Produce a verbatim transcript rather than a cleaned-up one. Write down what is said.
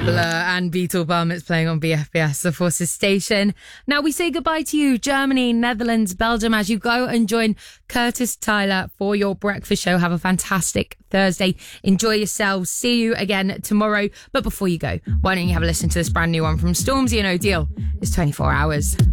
Blur and Beetle Bum. It's playing on B F B S, the Forces station. Now we say goodbye to you, Germany, Netherlands, Belgium, as you go and join Curtis Tyler for your breakfast show. Have a fantastic Thursday. Enjoy yourselves. See you again tomorrow. But before you go, why don't you have a listen to this brand new one from Stormzy and O'Deal? It's twenty-four hours.